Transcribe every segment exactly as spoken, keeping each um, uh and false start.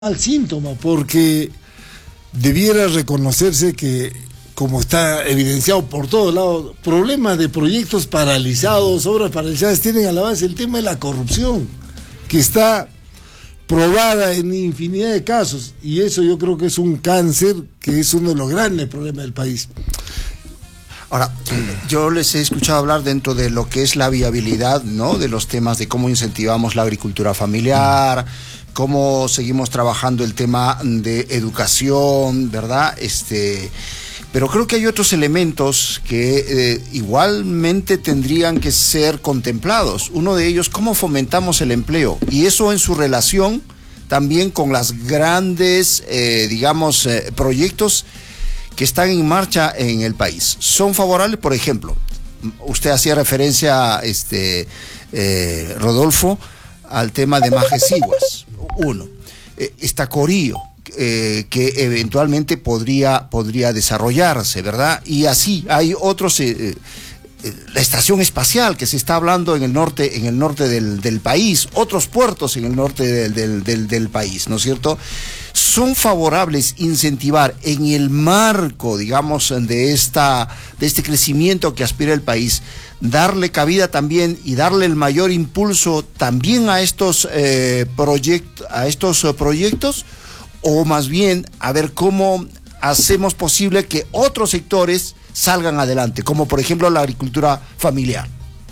al síntoma, porque debiera reconocerse que, como está evidenciado por todos lados, problemas de proyectos paralizados, obras paralizadas, tienen a la base el tema de la corrupción, que está probada en infinidad de casos, y eso yo creo que es un cáncer, que es uno de los grandes problemas del país. Ahora, yo les he escuchado hablar dentro de lo que es la viabilidad, ¿no?, de los temas de cómo incentivamos la agricultura familiar, cómo seguimos trabajando el tema de educación, ¿verdad? Este, pero creo que hay otros elementos que eh, igualmente tendrían que ser contemplados. Uno de ellos, cómo fomentamos el empleo, y eso en su relación también con las grandes, eh, digamos, eh, proyectos que están en marcha en el país. Son favorables, por ejemplo, usted hacía referencia, este, eh, Rodolfo, al tema de Majesiguas. Uno, eh, está Corío, eh, que eventualmente podría, podría desarrollarse, ¿verdad? Y así hay otros, eh, eh, la estación espacial que se está hablando en el norte, en el norte del, del país, otros puertos en el norte del, del, del, del país, ¿no es cierto? Son favorables incentivar en el marco, digamos, de esta, de este crecimiento que aspira el país, darle cabida también y darle el mayor impulso también a estos eh, proyectos, a estos uh, proyectos, o más bien a ver cómo hacemos posible que otros sectores salgan adelante, como por ejemplo la agricultura familiar.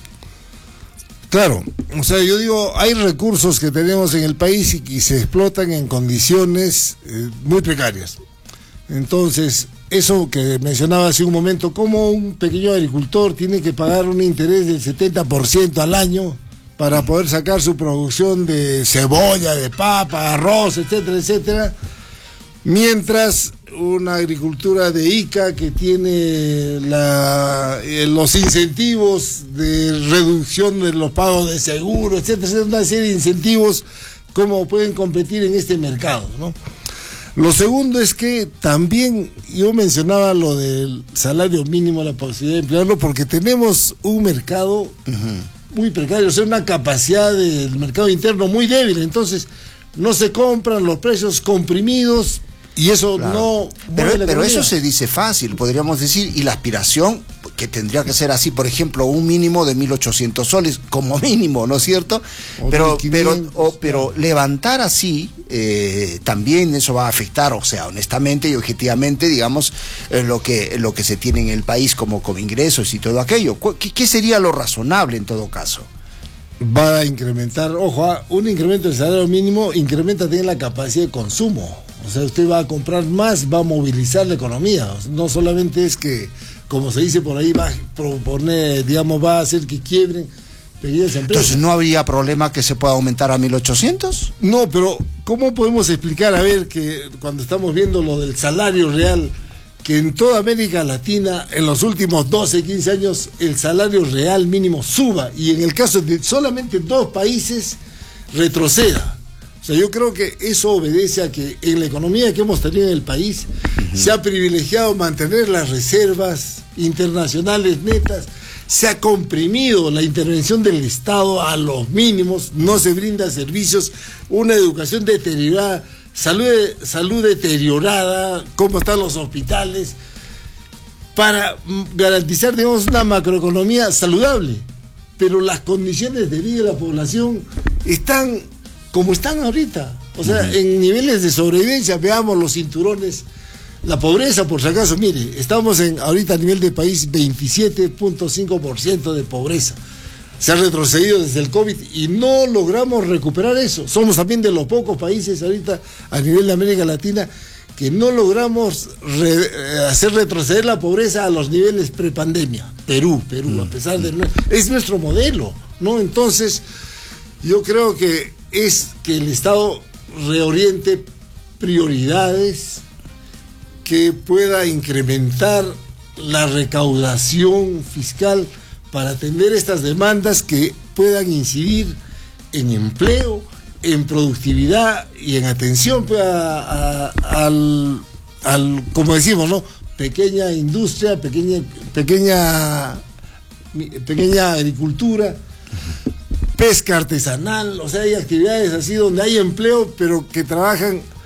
Claro, o sea, yo digo, hay recursos que tenemos en el país y, y se explotan en condiciones eh, muy precarias. Entonces, eso que mencionaba hace un momento, como un pequeño agricultor tiene que pagar un interés del setenta por ciento al año para poder sacar su producción de cebolla, de papa, arroz, etcétera, etcétera, mientras una agricultura de ICA que tiene la, eh, los incentivos de reducción de los pagos de seguro, etcétera, etcétera, una serie de incentivos, cómo pueden competir en este mercado, ¿no? Lo segundo es que también yo mencionaba lo del salario mínimo, la posibilidad de emplearlo, porque tenemos un mercado uh-huh. muy precario, o sea, una capacidad del mercado interno muy débil, entonces no se compran, los precios comprimidos, y eso claro. no... Pero, pero eso se dice fácil, podríamos decir, y la aspiración, que tendría que ser así, por ejemplo, un mínimo de mil ochocientos soles, como mínimo, ¿no es cierto? O pero, pero, o, pero levantar así, eh, también eso va a afectar, o sea, honestamente y objetivamente, digamos, eh, lo que lo que se tiene en el país como, como ingresos y todo aquello. ¿Qué, qué sería lo razonable en todo caso? Va a incrementar, ojo, un incremento del salario mínimo incrementa también la capacidad de consumo. O sea, usted va a comprar más, va a movilizar la economía. No solamente es que, como se dice por ahí, va a proponer, digamos, va a hacer que quiebren pequeñas empresas. Entonces, ¿no habría problema que se pueda aumentar a mil ochocientos? No, pero ¿cómo podemos explicar, a ver, que cuando estamos viendo lo del salario real, que en toda América Latina, en los últimos doce, quince años, el salario real mínimo suba, y en el caso de solamente dos países, retroceda? O sea, yo creo que eso obedece a que en la economía que hemos tenido en el país uh-huh. se ha privilegiado mantener las reservas internacionales netas, se ha comprimido la intervención del Estado a los mínimos, no se brinda servicios, una educación deteriorada, salud, salud deteriorada, cómo están los hospitales, para garantizar, digamos, una macroeconomía saludable. Pero las condiciones de vida de la población están como están ahorita, o sea, uh-huh. en niveles de sobrevivencia. Veamos los cinturones, la pobreza, por si acaso, mire, estamos en ahorita a nivel de país veintisiete punto cinco por ciento de pobreza, se ha retrocedido desde el COVID y no logramos recuperar eso. Somos también de los pocos países ahorita a nivel de América Latina que no logramos re, hacer retroceder la pobreza a los niveles prepandemia. Perú, Perú, uh-huh. a pesar de... es nuestro modelo, ¿no? Entonces, yo creo que es que el Estado reoriente prioridades, que pueda incrementar la recaudación fiscal para atender estas demandas que puedan incidir en empleo, en productividad y en atención a, a, al, al, como decimos, ¿no?, pequeña industria, pequeña, pequeña, pequeña agricultura, pesca artesanal, o sea, hay actividades así donde hay empleo, pero que trabajan